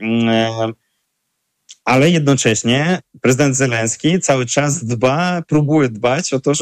ale jednocześnie prezydent Zełenski cały czas próbuje dbać o to,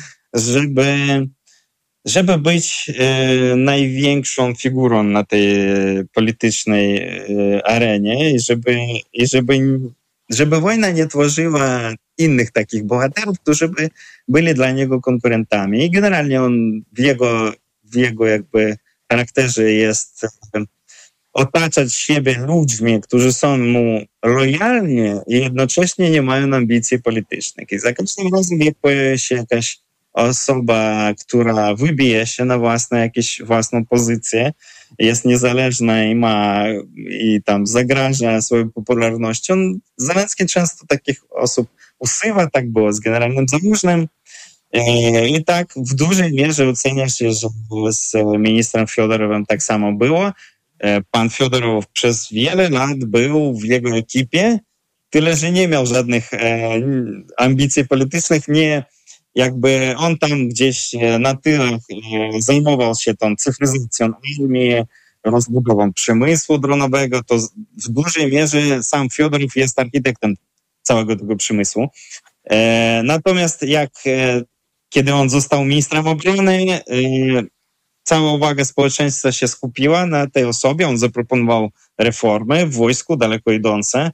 żeby być największą figurą na tej politycznej arenie i żeby wojna nie tworzyła innych takich bohaterów, którzy by byli dla niego konkurentami. I generalnie on w jego jakby charakterze jest otaczać siebie ludźmi, którzy są mu lojalni i jednocześnie nie mają ambicji politycznych. I za każdym razem, jak pojawia się jakaś osoba, która wybije się na własną pozycję, jest niezależna i tam zagraża swoją popularnością. Zełenski często takich osób usuwa, tak było z generalnym Załużnym. I tak w dużej mierze ocenia się, że z ministrem Fiodorowem tak samo było. Pan Fiodorow przez wiele lat był w jego ekipie, tyle że nie miał żadnych ambicji politycznych, jakby on tam gdzieś na tyle zajmował się tą cyfryzacją armii, rozbudową przemysłu dronowego, to w dużej mierze sam Fiodorow jest architektem całego tego przemysłu. Natomiast kiedy on został ministrem obrony, cała uwaga społeczeństwa się skupiła na tej osobie. On zaproponował reformy w wojsku daleko idące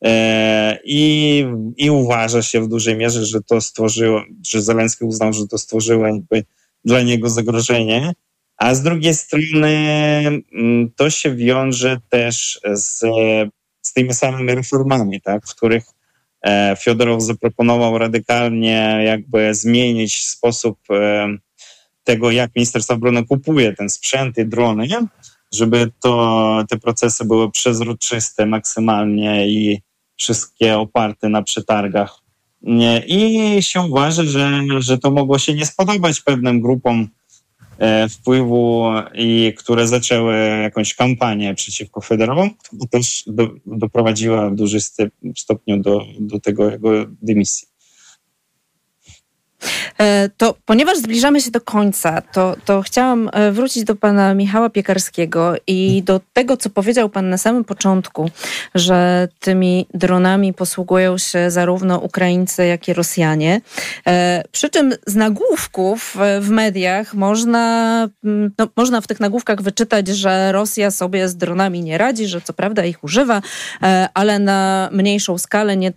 i uważa się w dużej mierze, że Zełenski uznał, że to stworzyło jakby dla niego zagrożenie. A z drugiej strony to się wiąże też z tymi samymi reformami, tak, w których Fiodorow zaproponował radykalnie jakby zmienić sposób tego, jak Ministerstwo Obrony kupuje ten sprzęt i drony, żeby te procesy były przezroczyste maksymalnie i wszystkie oparte na przetargach. I się uważa, że to mogło się nie spodobać pewnym grupom wpływu, które zaczęły jakąś kampanię przeciwko Fiodorowowi, która też doprowadziła w dużym stopniu do tego jego dymisji. To ponieważ zbliżamy się do końca, to chciałam wrócić do pana Michała Piekarskiego i do tego, co powiedział pan na samym początku, że tymi dronami posługują się zarówno Ukraińcy, jak i Rosjanie. Przy czym z nagłówków w mediach można w tych nagłówkach wyczytać, że Rosja sobie z dronami nie radzi, że co prawda ich używa, ale na mniejszą skalę, nie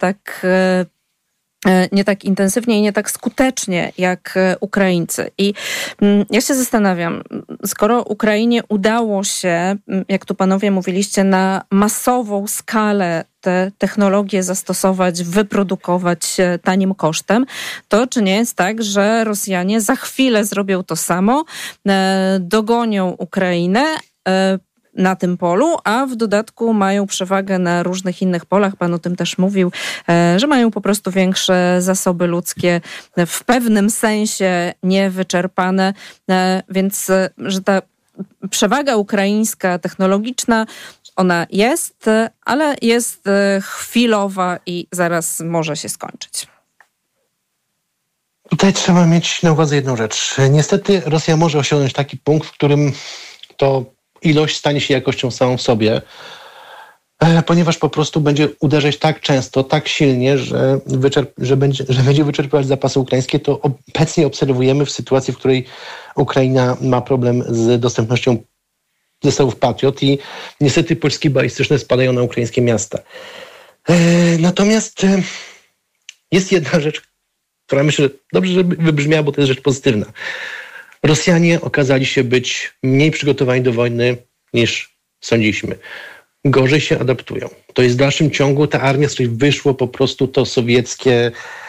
tak intensywnie i nie tak skutecznie jak Ukraińcy. I ja się zastanawiam, skoro Ukrainie udało się, jak tu panowie mówiliście, na masową skalę te technologie zastosować, wyprodukować tanim kosztem, to czy nie jest tak, że Rosjanie za chwilę zrobią to samo, dogonią Ukrainę na tym polu, a w dodatku mają przewagę na różnych innych polach. Pan o tym też mówił, że mają po prostu większe zasoby ludzkie, w pewnym sensie niewyczerpane, więc że ta przewaga ukraińska, technologiczna, ona jest, ale jest chwilowa i zaraz może się skończyć. Tutaj trzeba mieć na uwadze jedną rzecz. Niestety Rosja może osiągnąć taki punkt, w którym to ilość stanie się jakością samą w sobie, ponieważ po prostu będzie uderzać tak często, tak silnie, że będzie wyczerpywać zapasy ukraińskie. To obecnie obserwujemy w sytuacji, w której Ukraina ma problem z dostępnością zestawów Patriot i niestety pociski balistyczne spadają na ukraińskie miasta. Natomiast jest jedna rzecz, która myślę, że dobrze, żeby wybrzmiała, bo to jest rzecz pozytywna. Rosjanie okazali się być mniej przygotowani do wojny niż sądziliśmy. Gorzej się adaptują. To jest w dalszym ciągu ta armia, z której wyszło po prostu to sowieckie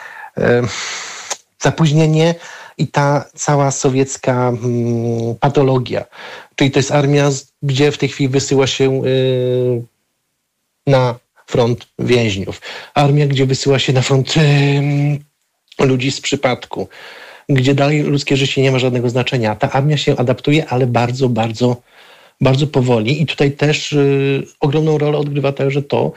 zapóźnienie i ta cała sowiecka patologia. Czyli to jest armia, gdzie w tej chwili wysyła się na front więźniów. Armia, gdzie wysyła się na front ludzi z przypadku, gdzie dalej ludzkie życie nie ma żadnego znaczenia. Ta armia się adaptuje, ale bardzo, bardzo, bardzo powoli. I tutaj też ogromną rolę odgrywa także to,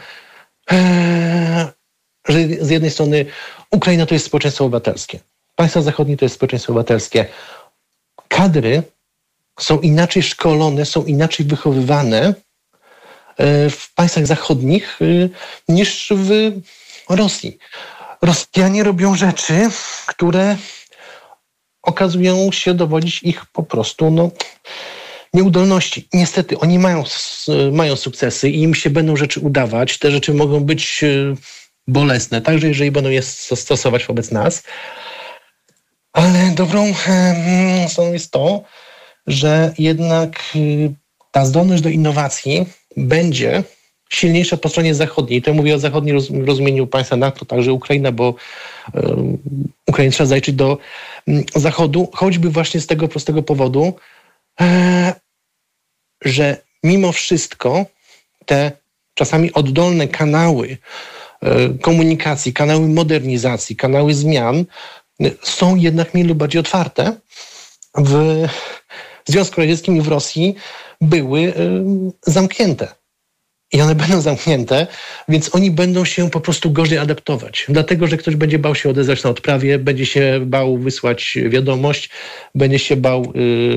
że z jednej strony Ukraina to jest społeczeństwo obywatelskie. Państwa zachodnie to jest społeczeństwo obywatelskie. Kadry są inaczej szkolone, są inaczej wychowywane w państwach zachodnich niż w Rosji. Rosjanie robią rzeczy, które okazują się dowodzić ich po prostu nieudolności. Niestety, oni mają sukcesy i im się będą rzeczy udawać. Te rzeczy mogą być bolesne, także jeżeli będą je stosować wobec nas. Ale dobrą stroną jest to, że jednak ta zdolność do innowacji będzie silniejsza po stronie zachodniej. To mówię o zachodnim rozumieniu państwa NATO, także Ukraina, bo Ukrainie trzeba zaliczyć do Zachodu, choćby właśnie z tego prostego powodu, że mimo wszystko te czasami oddolne kanały komunikacji, kanały modernizacji, kanały zmian są jednak mniej lub bardziej otwarte. W Związku Radzieckim i w Rosji były zamknięte. I one będą zamknięte, więc oni będą się po prostu gorzej adaptować. Dlatego, że ktoś będzie bał się odezwać na odprawie, będzie się bał wysłać wiadomość, będzie się bał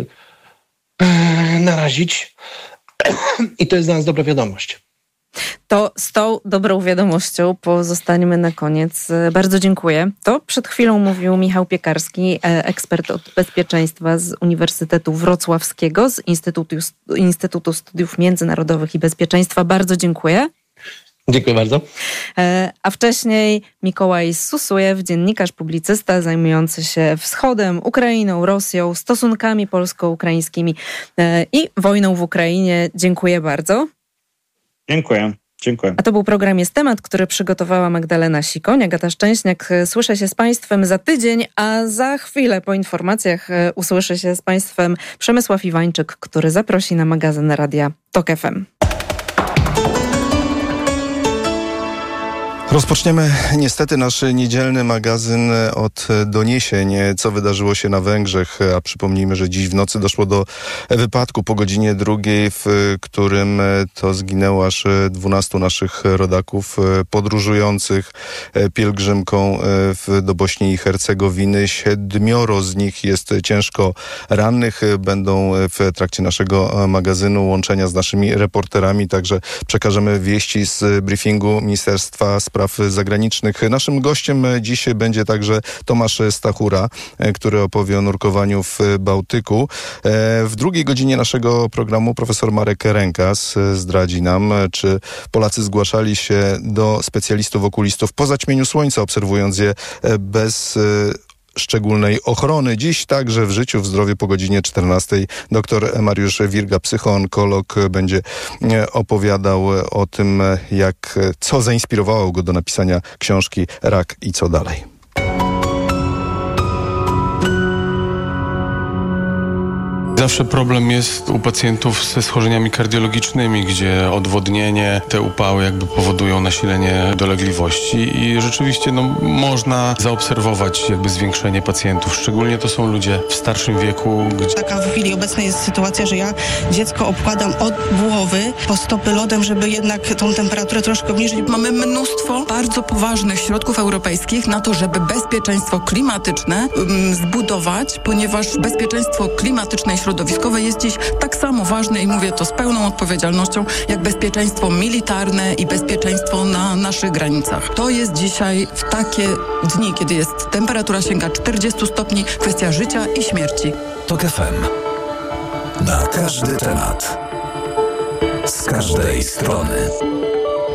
narazić. I to jest dla nas dobra wiadomość. To z tą dobrą wiadomością pozostańmy na koniec. Bardzo dziękuję. To przed chwilą mówił Michał Piekarski, ekspert od bezpieczeństwa z Uniwersytetu Wrocławskiego, z Instytutu Studiów Międzynarodowych i Bezpieczeństwa. Bardzo dziękuję. Dziękuję bardzo. A wcześniej Mikołaj Susujew, dziennikarz, publicysta zajmujący się Wschodem, Ukrainą, Rosją, stosunkami polsko-ukraińskimi i wojną w Ukrainie. Dziękuję bardzo. Dziękuję. A to był program Jest Temat, który przygotowała Magdalena Sikoń. Agata Szczęśniak. Słyszę się z Państwem za tydzień, a za chwilę po informacjach usłyszy się z Państwem Przemysław Iwańczyk, który zaprosi na magazyn Radia TOK FM. Rozpoczniemy niestety nasz niedzielny magazyn od doniesień, co wydarzyło się na Węgrzech, a przypomnijmy, że dziś w nocy doszło do wypadku po godzinie 2, w którym to zginęło aż 12 naszych rodaków podróżujących pielgrzymką do Bośni i Hercegowiny. 7 z nich jest ciężko rannych. Będą w trakcie naszego magazynu łączenia z naszymi reporterami, także przekażemy wieści z briefingu Ministerstwa Spraw Zagranicznych. Naszym gościem dziś będzie także Tomasz Stachura, który opowie o nurkowaniu w Bałtyku. W drugiej godzinie naszego programu profesor Marek Rękas zdradzi nam, czy Polacy zgłaszali się do specjalistów okulistów po zaćmieniu słońca, obserwując je bez szczególnej ochrony. Dziś także w Życiu, w Zdrowiu po godzinie 14 dr Mariusz Wirga, psychoonkolog, będzie opowiadał o tym, co zainspirowało go do napisania książki Rak i co dalej. Zawsze problem jest u pacjentów ze schorzeniami kardiologicznymi, gdzie odwodnienie, te upały jakby powodują nasilenie dolegliwości i rzeczywiście można zaobserwować jakby zwiększenie pacjentów. Szczególnie to są ludzie w starszym wieku. Taka w chwili obecnej jest sytuacja, że ja dziecko obkładam od głowy po stopy lodem, żeby jednak tą temperaturę troszkę obniżyć. Mamy mnóstwo bardzo poważnych środków europejskich na to, żeby bezpieczeństwo klimatyczne zbudować, ponieważ bezpieczeństwo klimatyczne i środowiskowe jest dziś tak samo ważne i mówię to z pełną odpowiedzialnością, jak bezpieczeństwo militarne i bezpieczeństwo na naszych granicach. To jest dzisiaj w takie dni, kiedy temperatura sięga 40 stopni, kwestia życia i śmierci. TOK FM. Na każdy temat. Z każdej strony.